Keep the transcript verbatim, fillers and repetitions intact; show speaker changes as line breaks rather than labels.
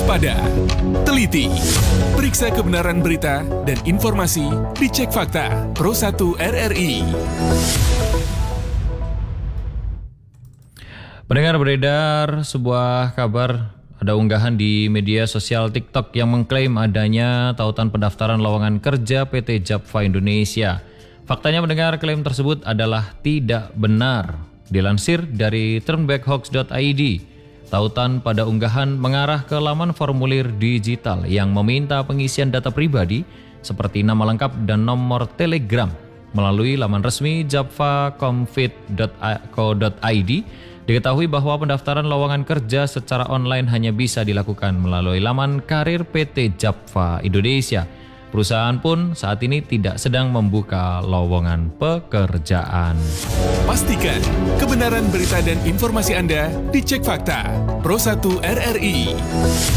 waspada, teliti, periksa kebenaran berita dan informasi, dicek fakta. Pro satu R R I.
Pendengar, beredar sebuah kabar, ada unggahan di media sosial TikTok yang mengklaim adanya tautan pendaftaran lowongan kerja P T Japfa Indonesia. Faktanya, mendengar, klaim tersebut adalah tidak benar. Dilansir dari turnbackhoax dot I D, tautan pada unggahan mengarah ke laman formulir digital yang meminta pengisian data pribadi seperti nama lengkap dan nomor telegram melalui laman resmi japfa comfit dot co dot I D. Diketahui bahwa pendaftaran lowongan kerja secara online hanya bisa dilakukan melalui laman karir P T Japfa Indonesia. Perusahaan pun saat ini tidak sedang membuka lowongan pekerjaan.
Pastikan kebenaran berita dan informasi Anda dicek fakta. Pro satu R R I.